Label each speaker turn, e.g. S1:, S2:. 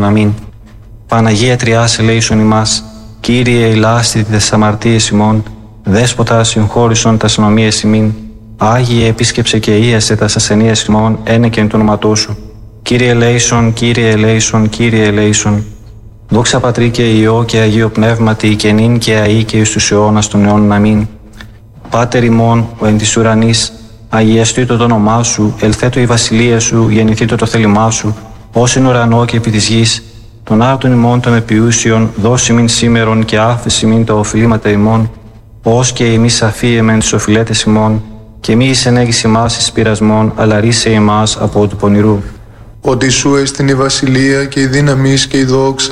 S1: αμήν. Παναγία Τριάς ελέησον ημάς, Κύριε ηλάστη τες αμαρτίες ημών, Δέσποτα συγχώρησον τας νομίες ημίν, Άγιε επίσκεψε και ίασε τας ασθενείας ημών, ένεκεν του όνοματός σου. Κύριε ελέησον, Κύριε ελέησον, Κύριε ελέησον. Δόξα Πατρί και Υιό και Αγίο Πνεύματι, και νυν και αεί και εις τους αιώνας των αιώνων αμήν. Πάτερ ημών, ο εν της ουρανής, αγιαστήτω το όνομά σου, ελθέτω η βασιλεία σου, γεννηθήτω το θέλημά σου, ως εν ουρανό και επί της γης. Των άρτων ημών των επιούσιων, δώσει μην σήμερον και άφεση μην τα οφειλήματα ημών, ως και εμείς αφίεμεν τις οφειλέτες ημών, και μη εις ενέγεις ημάς εις πειρασμών, αλλά ρίσε ημάς από του πονηρού.
S2: Ότι σου έστειν η βασιλεία και η δύναμις και η δόξα